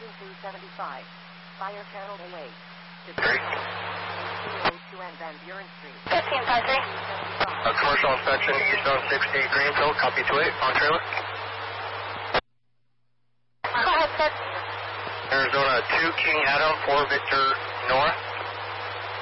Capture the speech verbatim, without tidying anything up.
two seventy-five. Fire channel away. To Three. two and Van Buren Street. fifteen five three. A commercial inspection, eastbound sixty-eight Greenfield, copy two eight, on trailer. Go ahead, sir. Arizona two King Adam, four Victor Nora.